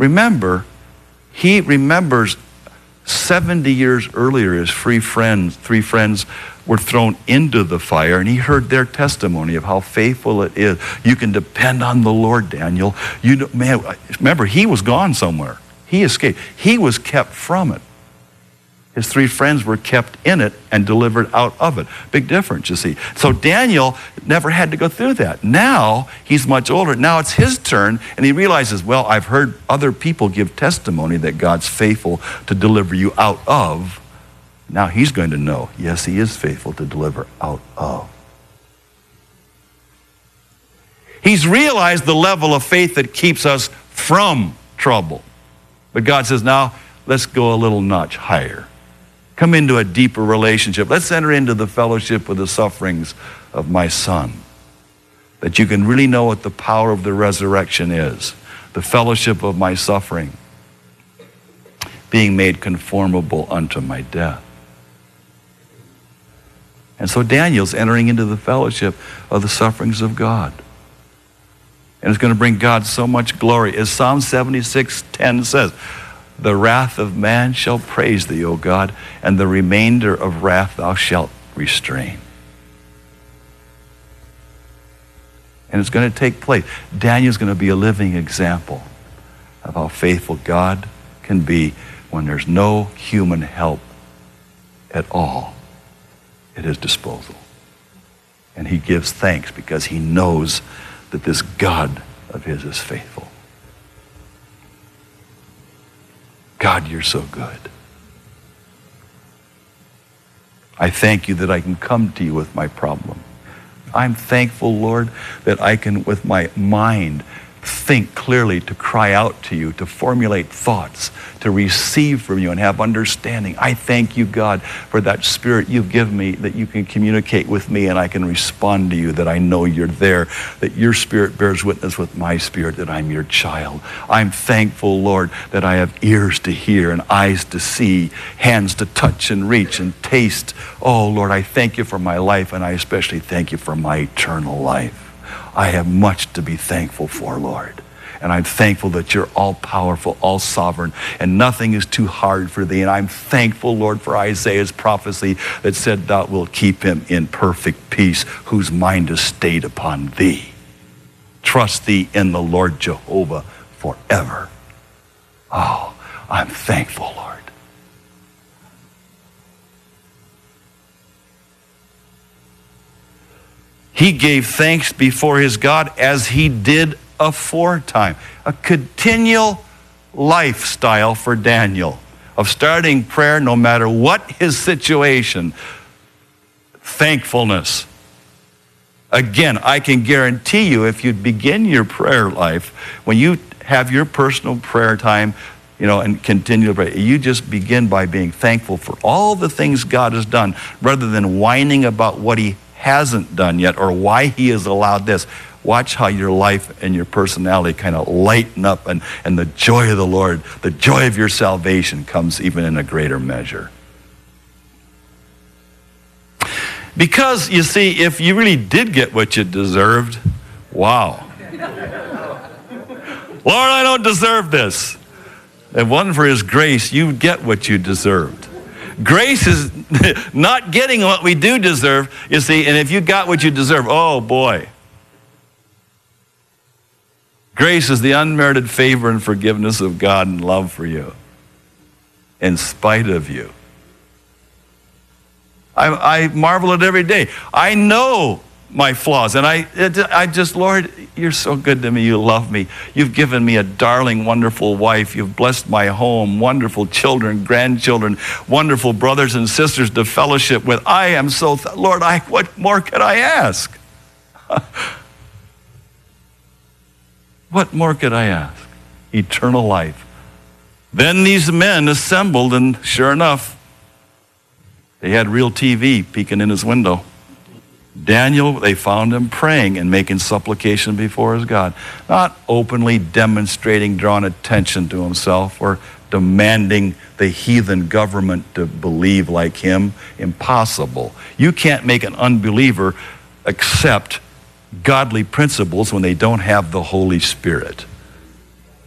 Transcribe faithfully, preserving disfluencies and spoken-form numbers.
Remember, he remembers seventy years earlier his three friends, three friends were thrown into the fire, and he heard their testimony of how faithful it is. You can depend on the Lord, Daniel. You know, man, remember, he was gone somewhere. He escaped. He was kept from it. His three friends were kept in it and delivered out of it. Big difference, you see. So Daniel never had to go through that. Now, he's much older. Now it's his turn, and he realizes, well, I've heard other people give testimony that God's faithful to deliver you out of. Now he's going to know, yes, he is faithful to deliver out of. He's realized the level of faith that keeps us from trouble. But God says, now let's go a little notch higher. Come into a deeper relationship. Let's enter into the fellowship with the sufferings of my Son. That you can really know what the power of the resurrection is. The fellowship of my suffering. Being made conformable unto my death. And so Daniel's entering into the fellowship of the sufferings of God. And it's going to bring God so much glory. As Psalm seventy-six ten says, the wrath of man shall praise thee, O God, and the remainder of wrath thou shalt restrain. And it's going to take place. Daniel's going to be a living example of how faithful God can be when there's no human help at all at his disposal. And he gives thanks because he knows that this God of his is faithful. God, you're so good. I thank you that I can come to you with my problem. I'm thankful, Lord, that I can, with my mind, think clearly, to cry out to you, to formulate thoughts, to receive from you and have understanding. I thank you, God, for that spirit you've given me, that you can communicate with me and I can respond to you, that I know you're there, that your spirit bears witness with my spirit that I'm your child. I'm thankful, Lord, that I have ears to hear and eyes to see, hands to touch and reach and taste. Oh, Lord, I thank you for my life, and I especially thank you for my eternal life. I have much to be thankful for, Lord. And I'm thankful that you're all-powerful, all-sovereign, and nothing is too hard for thee. And I'm thankful, Lord, for Isaiah's prophecy that said thou wilt keep him in perfect peace, whose mind is stayed upon thee. Trust thee in the Lord Jehovah forever. Oh, I'm thankful, Lord. He gave thanks before his God as he did aforetime. A continual lifestyle for Daniel of starting prayer no matter what his situation. Thankfulness. Again, I can guarantee you if you begin your prayer life, when you have your personal prayer time, you know, and continue to pray, you just begin by being thankful for all the things God has done rather than whining about what he hasn't done yet or why he has allowed this. Watch how your life and your personality kind of lighten up, and, and the joy of the Lord, the joy of your salvation comes even in a greater measure. Because, you see, if you really did get what you deserved, wow. Lord, I don't deserve this. If it wasn't for his grace, you'd get what you deserved. Grace is not getting what we do deserve, you see, and if you got what you deserve, oh boy. Grace is the unmerited favor and forgiveness of God and love for you, in spite of you. I, I marvel at every day. I know my flaws, and I, I just, Lord, you're so good to me. You love me. You've given me a darling, wonderful wife. You've blessed my home, wonderful children, grandchildren, wonderful brothers and sisters to fellowship with. I am so, th- Lord, I, what more could I ask? What more could I ask? Eternal life. Then these men assembled, and sure enough, they had real T V peeking in his window. Daniel, they found him praying and making supplication before his God, not openly demonstrating, drawing attention to himself or demanding the heathen government to believe like him. Impossible. You can't make an unbeliever accept godly principles when they don't have the Holy Spirit.